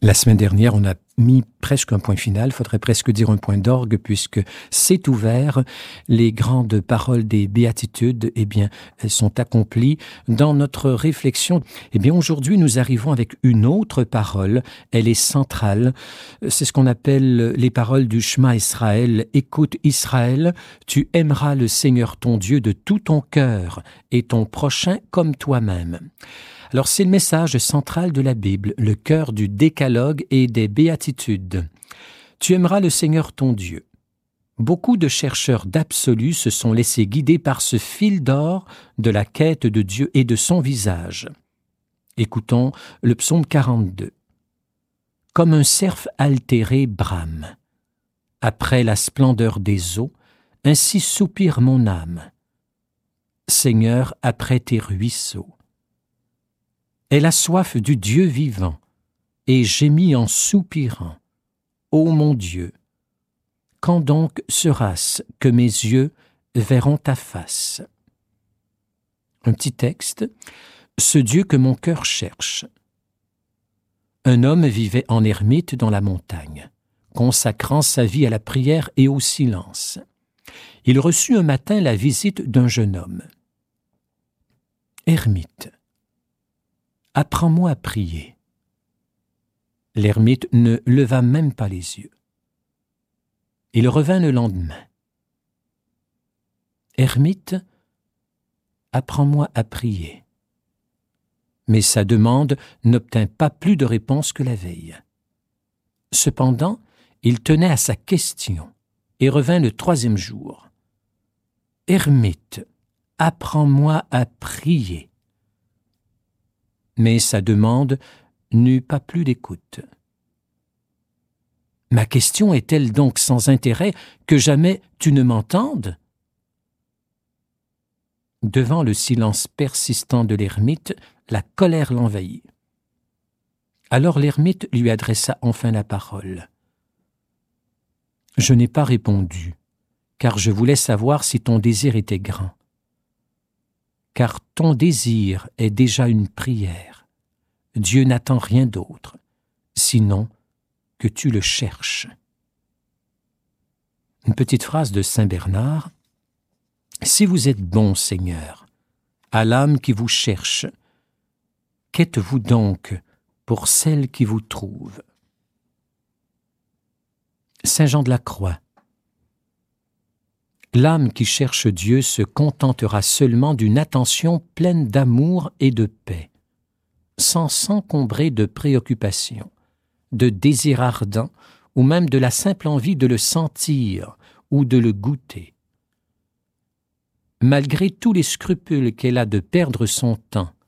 La semaine dernière, on a mis presque un point final, faudrait presque dire un point d'orgue, puisque c'est ouvert. Les grandes paroles des béatitudes, elles sont accomplies dans notre réflexion. Aujourd'hui, nous arrivons avec une autre parole. Elle est centrale. C'est ce qu'on appelle les paroles du Shema Israël. Écoute Israël, tu aimeras le Seigneur ton Dieu de tout ton cœur et ton prochain comme toi-même. Alors, c'est le message central de la Bible, le cœur du décalogue et des béatitudes. Tu aimeras le Seigneur ton Dieu. Beaucoup de chercheurs d'absolu se sont laissés guider par ce fil d'or de la quête de Dieu et de son visage. Écoutons le psaume 42. Comme un cerf altéré brame. Après la splendeur des eaux, ainsi soupire mon âme. Seigneur, après tes ruisseaux. Elle a soif du Dieu vivant, et gémit en soupirant. Ô mon Dieu, quand donc sera-ce que mes yeux verront ta face? Un petit texte. Ce Dieu que mon cœur cherche. Un homme vivait en ermite dans la montagne, consacrant sa vie à la prière et au silence. Il reçut un matin la visite d'un jeune homme. Ermite. Apprends-moi à prier. L'ermite ne leva même pas les yeux. Il revint le lendemain. Ermite, apprends-moi à prier. Mais sa demande n'obtint pas plus de réponse que la veille. Cependant, il tenait à sa question et revint le troisième jour. Ermite, apprends-moi à prier. Mais sa demande n'eut pas plus d'écoute. Ma question est-elle donc sans intérêt que jamais tu ne m'entendes? Devant le silence persistant de l'ermite, la colère l'envahit. Alors l'ermite lui adressa enfin la parole. Je n'ai pas répondu, car je voulais savoir si ton désir était grand. Car ton désir est déjà une prière. Dieu n'attend rien d'autre, sinon que tu le cherches. Une petite phrase de Saint Bernard. Si vous êtes bon, Seigneur, à l'âme qui vous cherche, qu'êtes-vous donc pour celle qui vous trouve? Saint Jean de la Croix. L'âme qui cherche Dieu se contentera seulement d'une attention pleine d'amour et de paix, sans s'encombrer de préoccupations, de désirs ardents ou même de la simple envie de le sentir ou de le goûter. Malgré tous les scrupules qu'elle a de perdre son temps